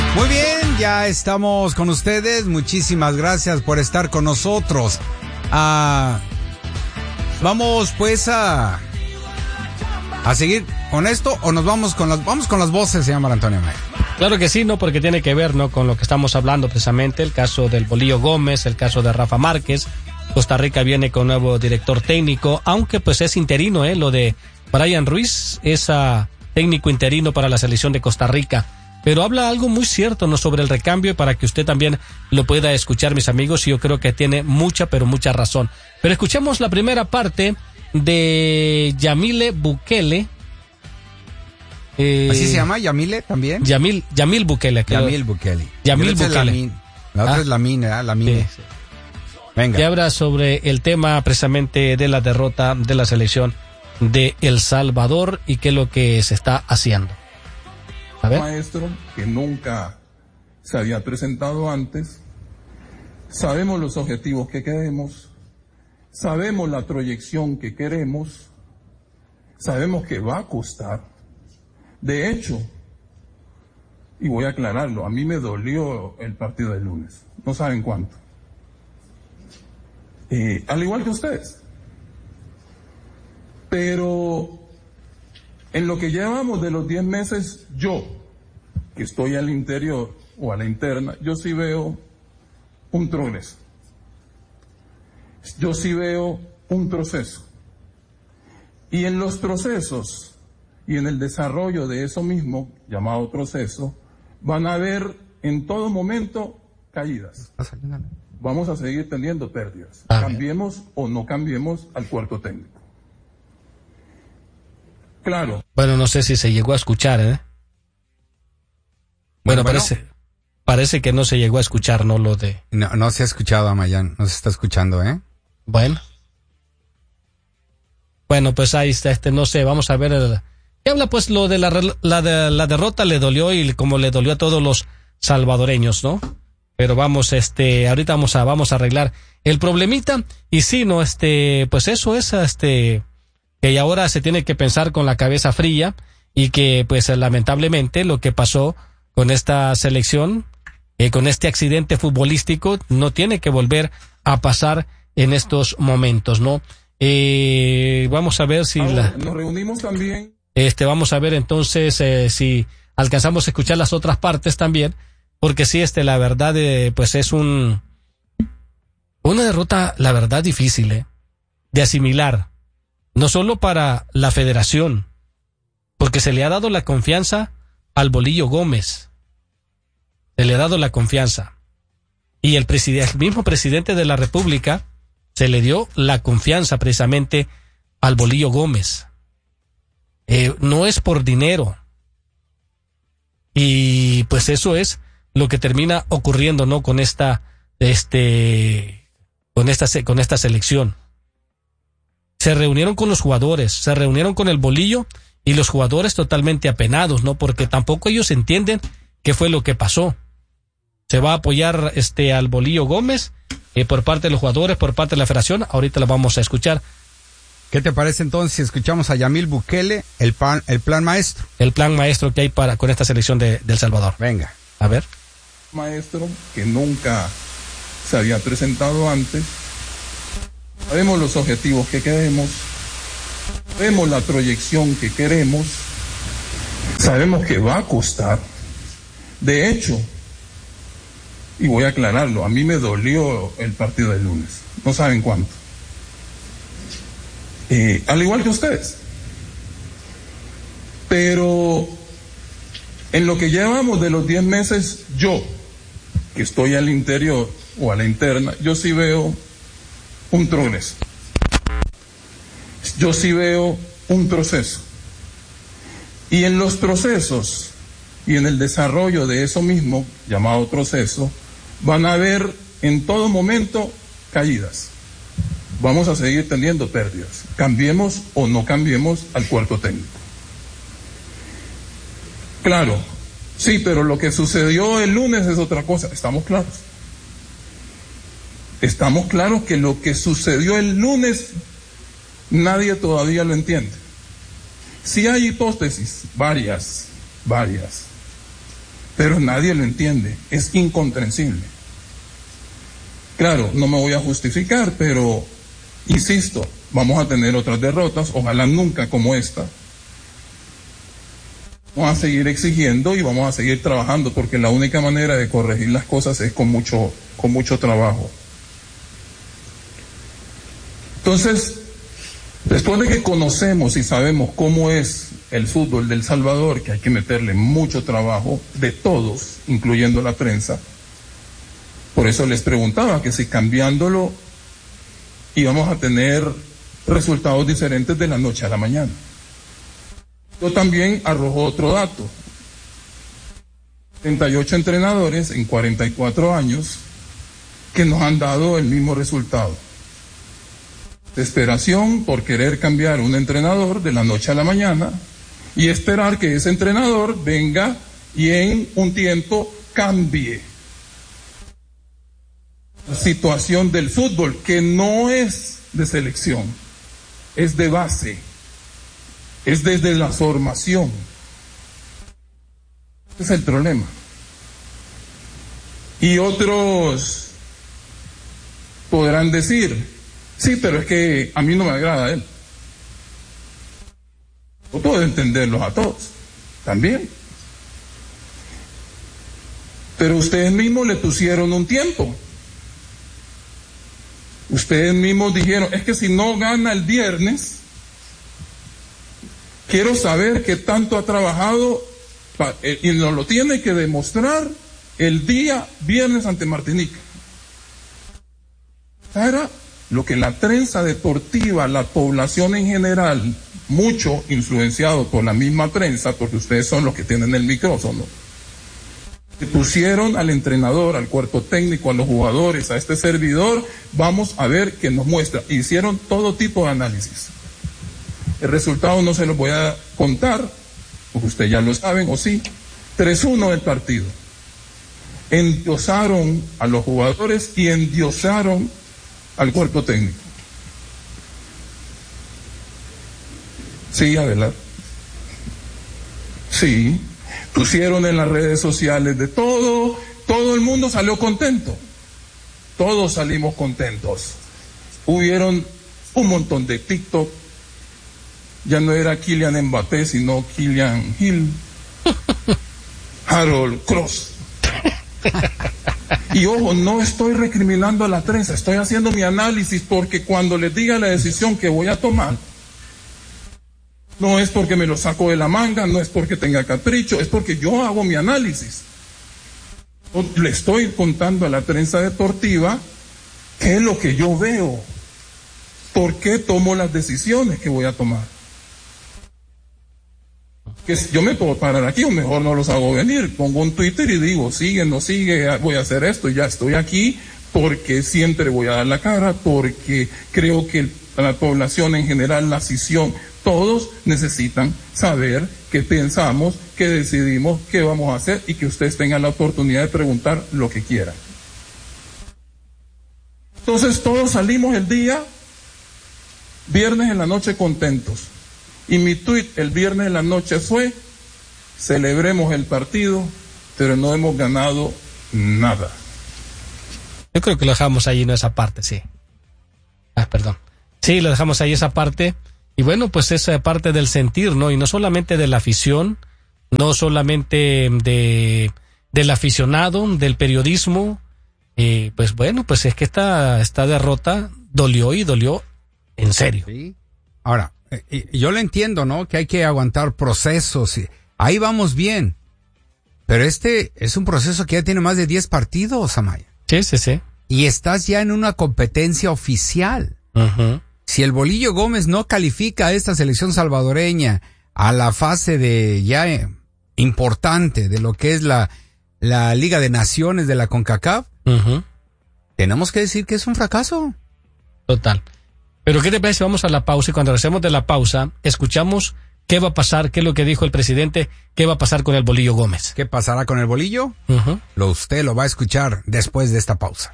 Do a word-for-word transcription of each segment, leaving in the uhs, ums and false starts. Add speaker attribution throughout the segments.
Speaker 1: Muy bien, ya estamos con ustedes. Muchísimas gracias por estar con nosotros. Ah, vamos pues a a seguir con esto o nos vamos con las vamos con las voces, señor Antonio May.
Speaker 2: Claro que sí, no, porque tiene que ver, ¿no?, con lo que estamos hablando precisamente, el caso del Bolillo Gómez, el caso de Rafa Márquez. Costa Rica viene con nuevo director técnico, aunque pues es interino, eh, lo de Brian Ruiz, es uh, técnico interino para la selección de Costa Rica. Pero habla algo muy cierto, ¿no?, sobre el recambio, para que usted también lo pueda escuchar, mis amigos, y yo creo que tiene mucha, pero mucha razón. Pero escuchemos la primera parte de Yamile Bukele.
Speaker 1: Eh, ¿Así se llama? ¿Yamile también?
Speaker 2: Yamil, Yamil Bukele. Creo.
Speaker 1: Yamil Bukele.
Speaker 2: Yamil Bukele.
Speaker 1: La otra
Speaker 2: ah.
Speaker 1: es la mina, la mina.
Speaker 2: Sí, sí.
Speaker 1: Venga.
Speaker 2: Que habla sobre el tema precisamente de la derrota de la selección de El Salvador y qué es lo que se está haciendo. A ver.
Speaker 3: Maestro que nunca se había presentado antes. Sabemos los objetivos que queremos. Sabemos la proyección que queremos. Sabemos que va a costar. De hecho, y voy a aclararlo, a mí me dolió el partido del lunes. No saben cuánto. Eh, al igual que ustedes. Pero en lo que llevamos de los diez meses, yo, que estoy al interior o a la interna, yo sí veo un progreso. Yo sí veo un proceso. Y en los procesos y en el desarrollo de eso mismo, llamado proceso, van a haber en todo momento caídas. Vamos a seguir teniendo pérdidas. Ah, cambiemos o no cambiemos al cuerpo técnico. Claro.
Speaker 2: Bueno, no sé si se llegó a escuchar, ¿eh? Bueno, bueno, parece parece que no se llegó a escuchar, ¿no? Lo de...
Speaker 1: No, no se ha escuchado, Amayán. No se está escuchando, ¿eh?
Speaker 2: Bueno. Bueno, pues ahí está, este, no sé, vamos a ver el... ¿Qué habla? Pues lo de la, la, de la derrota le dolió y como le dolió a todos los salvadoreños, ¿no? Pero vamos, este, ahorita vamos a, vamos a arreglar el problemita. Y sí, no, este, pues eso es, este, que ahora se tiene que pensar con la cabeza fría y que, pues, lamentablemente lo que pasó con esta selección, eh, con este accidente futbolístico, no tiene que volver a pasar en estos momentos, ¿no? Eh, vamos a ver si
Speaker 3: ahora,
Speaker 2: la...
Speaker 3: Nos reunimos también.
Speaker 2: Este, vamos a ver entonces eh, si alcanzamos a escuchar las otras partes también, porque sí, este, la verdad, eh, pues es un una derrota, la verdad, difícil, eh, de asimilar, no solo para la federación, porque se le ha dado la confianza al Bolillo Gómez, se le ha dado la confianza, y el presidente, el mismo presidente de la República, se le dio la confianza precisamente al Bolillo Gómez. Eh, no es por dinero. Y pues eso es lo que termina ocurriendo, ¿no? Con esta, este, con esta, con esta selección. Se reunieron con los jugadores, se reunieron con el Bolillo y los jugadores totalmente apenados, ¿no? Porque tampoco ellos entienden qué fue lo que pasó. Se va a apoyar, este, al Bolillo Gómez, eh, por parte de los jugadores, por parte de la federación. Ahorita la vamos a escuchar.
Speaker 1: ¿Qué te parece entonces si escuchamos a Yamil Bukele, el plan, el plan maestro?
Speaker 2: El plan maestro que hay para con esta selección de, de El Salvador.
Speaker 1: Venga.
Speaker 2: A ver.
Speaker 3: Maestro que nunca se había presentado antes. Sabemos los objetivos que queremos. Sabemos la proyección que queremos. Sabemos que va a costar. De hecho, y voy a aclararlo, a mí me dolió el partido del lunes. No saben cuánto. Eh, al igual que ustedes. Pero en lo que llevamos de los diez meses, yo, que estoy al interior o a la interna, yo sí veo un progreso. Yo sí veo un proceso. Y en los procesos y en el desarrollo de eso mismo, llamado proceso, van a haber en todo momento caídas. Vamos a seguir teniendo pérdidas. Cambiemos o no cambiemos al cuerpo técnico. Claro, sí, pero lo que sucedió el lunes es otra cosa. Estamos claros. Estamos claros que lo que sucedió el lunes nadie todavía lo entiende. Sí hay hipótesis, varias, varias. pero nadie lo entiende, es incomprensible. Claro, no me voy a justificar, pero insisto, vamos a tener otras derrotas, ojalá nunca como esta. Vamos a seguir exigiendo y vamos a seguir trabajando, porque la única manera de corregir las cosas es con mucho, con mucho trabajo. Entonces, después de que conocemos y sabemos cómo es el fútbol de El Salvador, que hay que meterle mucho trabajo de todos, incluyendo la prensa, por eso les preguntaba que si cambiándolo íbamos a tener resultados diferentes de la noche a la mañana. Yo también arrojo otro dato. treinta y ocho entrenadores en cuarenta y cuatro años que nos han dado el mismo resultado. Desesperación por querer cambiar un entrenador de la noche a la mañana y esperar que ese entrenador venga y en un tiempo cambie la situación del fútbol, que no es de selección, es de base, es desde la formación. Ese es el problema. Y otros podrán decir, sí, pero es que a mí no me agrada él. Yo puedo entenderlos a todos, también. Pero ustedes mismos le pusieron un tiempo. Ustedes mismos dijeron, es que si no gana el viernes, quiero saber qué tanto ha trabajado y nos lo tiene que demostrar el día viernes ante Martinica. Era lo que la prensa deportiva, la población en general, mucho influenciado por la misma prensa, porque ustedes son los que tienen el micrófono, que pusieron al entrenador, al cuerpo técnico, a los jugadores, a este servidor, vamos a ver qué nos muestra. Hicieron todo tipo de análisis. El resultado no se los voy a contar, porque ustedes ya lo saben, o sí, tres uno del partido. Endiosaron a los jugadores y endiosaron al cuerpo técnico. Sí, adelante. Sí, pusieron en las redes sociales de todo, todo el mundo salió contento. Todos salimos contentos. Hubieron un montón de TikTok. Ya no era Kylian Mbappé, sino Kylian Hill, Harold Cross. Y ojo, no estoy recriminando a la prensa, estoy haciendo mi análisis, porque cuando les diga la decisión que voy a tomar, no es porque me lo saco de la manga, no es porque tenga capricho, es porque yo hago mi análisis. Le estoy contando a la prensa deportiva qué es lo que yo veo, por qué tomo las decisiones que voy a tomar. Que yo me puedo parar aquí, o mejor no los hago venir, pongo un Twitter y digo, sigue, no sigue, voy a hacer esto, ya estoy aquí, porque siempre voy a dar la cara, porque creo que la población en general, la afición, todos necesitan saber qué pensamos, qué decidimos, qué vamos a hacer, y que ustedes tengan la oportunidad de preguntar lo que quieran. Entonces todos salimos el día viernes en la noche contentos. Y mi tuit el viernes en la noche fue, celebremos el partido, pero no hemos ganado nada.
Speaker 2: Yo creo que lo dejamos ahí, no esa parte, sí. Ah, perdón. Sí, lo dejamos ahí esa parte. Y bueno, pues esa parte del sentir, ¿no? Y no solamente de la afición, no solamente de del aficionado, del periodismo. Eh, pues bueno, pues es que esta, esta derrota dolió y dolió en serio.
Speaker 1: Sí. Ahora, y yo lo entiendo, ¿no? Que hay que aguantar procesos. Y ahí vamos bien. Pero este es un proceso que ya tiene más de diez partidos, Amaya.
Speaker 2: Sí, sí, sí.
Speaker 1: Y estás ya en una competencia oficial.
Speaker 2: Uh-huh.
Speaker 1: Si el Bolillo Gómez no califica a esta selección salvadoreña a la fase de ya eh, importante de lo que es la, la Liga de Naciones de la CONCACAF,
Speaker 2: uh-huh,
Speaker 1: tenemos que decir que es un fracaso.
Speaker 2: Total. Pero ¿qué te parece? Vamos a la pausa, y cuando regresemos de la pausa, escuchamos qué va a pasar, qué es lo que dijo el presidente, qué va a pasar con el Bolillo Gómez.
Speaker 1: ¿Qué pasará con el Bolillo?
Speaker 2: Uh-huh.
Speaker 1: Lo usted lo va a escuchar después de esta pausa.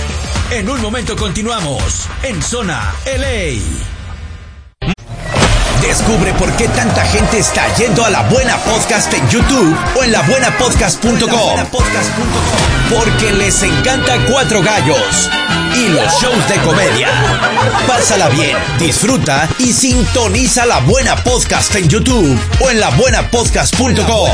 Speaker 4: En un momento continuamos en Zona L A. Descubre por qué tanta gente está yendo a La Buena Podcast en YouTube o en la buena podcast punto com. Porque les encanta Cuatro Gallos y los shows de comedia. Pásala bien, disfruta y sintoniza La Buena Podcast en YouTube o en la buena podcast punto com.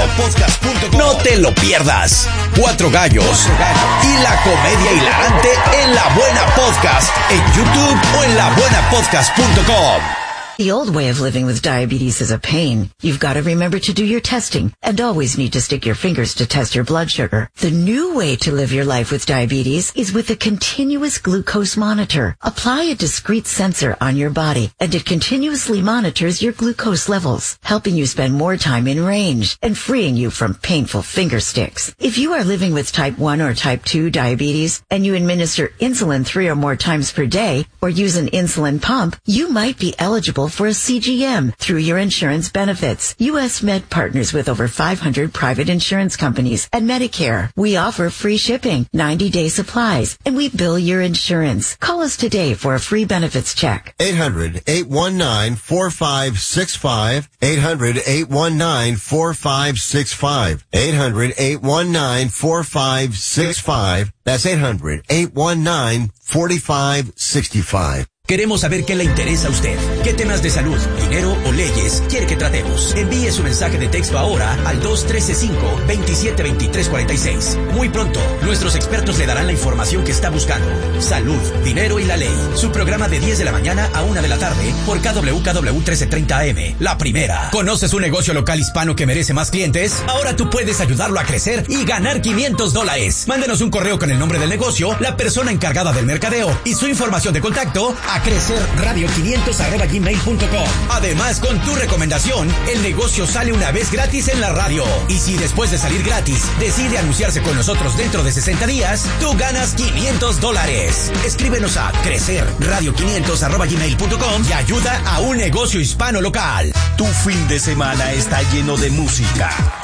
Speaker 4: No te lo pierdas. Cuatro Gallos y la comedia hilarante en La Buena Podcast en YouTube o en la buena podcast punto com.
Speaker 5: The old way of living with diabetes is a pain. You've got to remember to do your testing and always need to stick your fingers to test your blood sugar. The new way to live your life with diabetes is with a continuous glucose monitor. Apply a discrete sensor on your body and it continuously monitors your glucose levels, helping you spend more time in range and freeing you from painful finger sticks. If you are living with type one or type two diabetes and you administer insulin three or more times per day or use an insulin pump, you might be eligible for a C G M through your insurance benefits. U S Med partners with over five hundred private insurance companies and Medicare. We offer free shipping, ninety day supplies, and we bill your insurance. Call us today for a free benefits check.
Speaker 6: eight hundred, eight one nine, four five six five. eight hundred, eight one nine, four five six five. eight hundred, eight one nine, four five six five. That's eight hundred, eight one nine, four five six five.
Speaker 4: Queremos saber qué le interesa a usted. ¿Qué temas de salud, dinero o leyes quiere que tratemos? Envíe su mensaje de texto ahora al dos uno tres cinco, veintisiete veintitrés cuarenta y seis. Muy pronto, nuestros expertos le darán la información que está buscando. Salud, dinero y la ley. Su programa de diez de la mañana a una de la tarde por K W K W trece treinta A M. La primera. ¿Conoces un negocio local hispano que merece más clientes? Ahora tú puedes ayudarlo a crecer y ganar quinientos dólares. Mándenos un correo con el nombre del negocio, la persona encargada del mercadeo y su información de contacto a crecer radio quinientos arroba gmail punto com. Además, con tu recomendación, el negocio sale una vez gratis en la radio. Y si después de salir gratis decide anunciarse con nosotros dentro de sesenta días, tú ganas quinientos dólares. Escríbenos a crecer radio quinientos arroba gmail punto com y ayuda a un negocio hispano local.
Speaker 7: Tu fin de semana está lleno de música,